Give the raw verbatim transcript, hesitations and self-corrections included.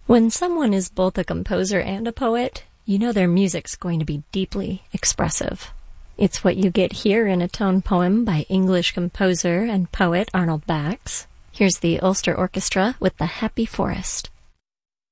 When someone is both a composer and a poet, you know their music's going to be deeply expressive. It's what you get here in a tone poem by English composer and poet Arnold Bax. Here's the Ulster Orchestra with The Happy Forest.